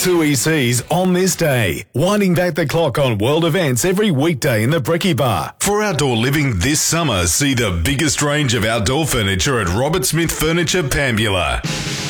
2 ECs on this day, winding back the clock on world events every weekday in the Brekkie Bar. For outdoor living this summer, see the biggest range of outdoor furniture at Robert Smith Furniture, Pambula.